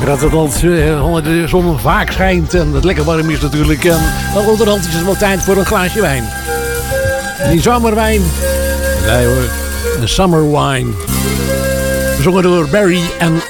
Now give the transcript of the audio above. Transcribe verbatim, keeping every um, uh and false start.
Dat het land uh, de zon vaak schijnt en het lekker warm is natuurlijk. En dan onderhand is het wel tijd voor een glaasje wijn. Die zomerwijn. Nee hoor, een summer wine. Gezongen door Barry en